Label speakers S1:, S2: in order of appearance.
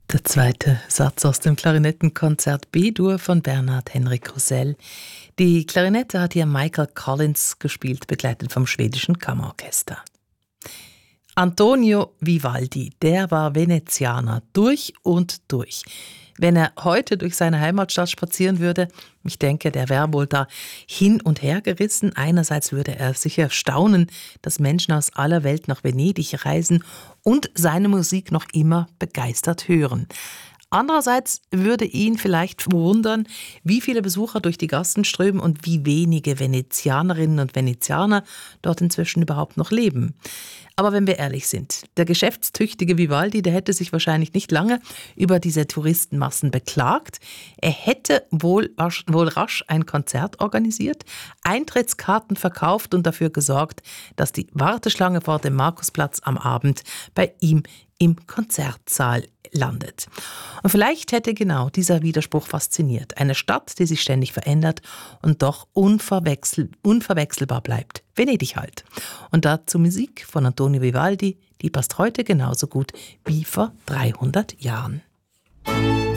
S1: Der zweite Satz aus dem Klarinettenkonzert B-Dur von Bernhard Henrik Rosell. Die Klarinette hat hier Michael Collins gespielt, begleitet vom schwedischen Kammerorchester. Antonio Vivaldi, der war Venezianer durch und durch. Wenn er heute durch seine Heimatstadt spazieren würde, ich denke, der wäre wohl da hin und her gerissen. Einerseits würde er sicher staunen, dass Menschen aus aller Welt nach Venedig reisen und seine Musik noch immer begeistert hören. Andererseits würde ihn vielleicht wundern, wie viele Besucher durch die Gassen strömen und wie wenige Venezianerinnen und Venezianer dort inzwischen überhaupt noch leben. Aber wenn wir ehrlich sind, der geschäftstüchtige Vivaldi, der hätte sich wahrscheinlich nicht lange über diese Touristenmassen beklagt. Er hätte wohl rasch ein Konzert organisiert, Eintrittskarten verkauft und dafür gesorgt, dass die Warteschlange vor dem Markusplatz am Abend bei ihm im Konzertsaal landet. Und vielleicht hätte genau dieser Widerspruch fasziniert. Eine Stadt, die sich ständig verändert und doch unverwechselbar bleibt. Venedig halt. Und dazu Musik von Antonio Vivaldi, die passt heute genauso gut wie vor 300 Jahren.